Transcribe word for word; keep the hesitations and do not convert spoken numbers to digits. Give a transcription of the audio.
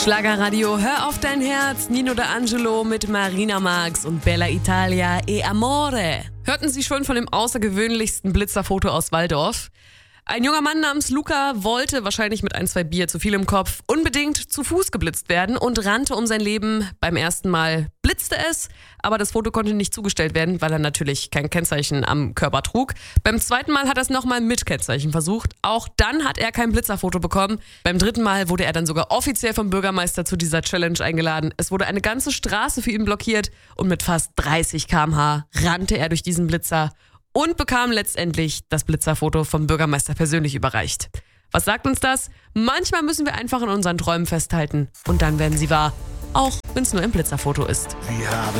Schlagerradio, hör auf dein Herz, Nino D'Angelo mit Marina Marx und Bella Italia e Amore. Hörten Sie schon von dem außergewöhnlichsten Blitzerfoto aus Walldorf? Ein junger Mann namens Luca wollte, wahrscheinlich mit ein, zwei Bier zu viel im Kopf, unbedingt zu Fuß geblitzt werden und rannte um sein Leben. Beim ersten Mal blitzte es, aber das Foto konnte nicht zugestellt werden, weil er natürlich kein Kennzeichen am Körper trug. Beim zweiten Mal hat er es nochmal mit Kennzeichen versucht. Auch dann hat er kein Blitzerfoto bekommen. Beim dritten Mal wurde er dann sogar offiziell vom Bürgermeister zu dieser Challenge eingeladen. Es wurde eine ganze Straße für ihn blockiert und mit fast dreißig Kilometer pro Stunde rannte er durch diesen Blitzer und bekam letztendlich das Blitzerfoto vom Bürgermeister persönlich überreicht. Was sagt uns das? Manchmal müssen wir einfach an unseren Träumen festhalten und dann werden sie wahr, auch wenn es nur ein Blitzerfoto ist. Wir haben